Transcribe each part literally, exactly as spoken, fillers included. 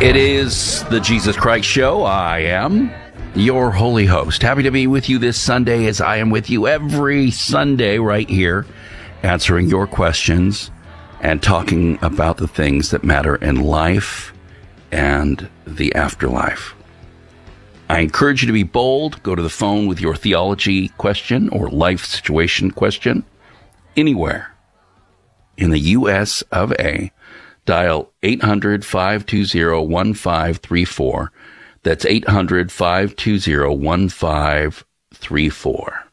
It is the Jesus Christ Show. I am your holy host. Happy to be with you this Sunday, as I am with you every Sunday right here, answering your questions and talking about the things that matter in life and the afterlife. I encourage you to be bold. Go to the phone with your theology question or life situation question anywhere in the U S of A. Dial eight hundred, five two zero, one five three four. That's eight hundred, five two zero, one five three four.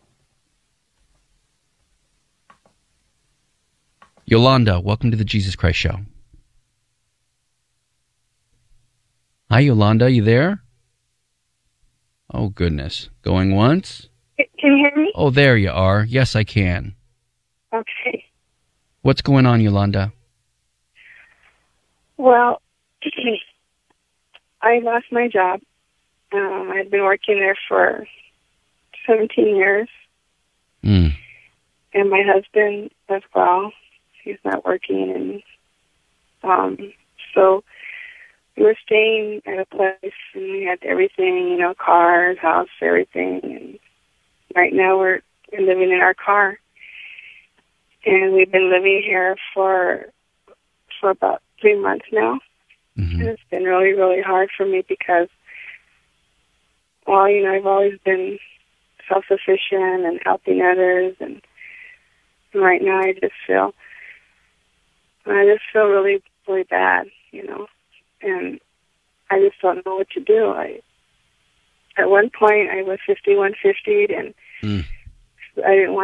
Yolanda, welcome to the Jesus Christ Show. Hi, Yolanda, you there? Oh, goodness. Going once? Can you hear me? Oh, there you are. Yes, I can. Okay. What's going on, Yolanda? Well, I lost my job. Um, I'd been working there for seventeen years. Mm. And my husband as well. He's not working. And um, so we were staying at a place, and we had everything, you know, cars, house, everything. And right now we're living in our car. And we've been living here for for about three months now. Mm-hmm. And it's been really, really hard for me because, well, you know, I've always been self-sufficient and helping others. And right now I just feel, I just feel really, really bad, you know. And I just don't know what to do. I, at one point I was fifty-one fifty, and mm. I didn't want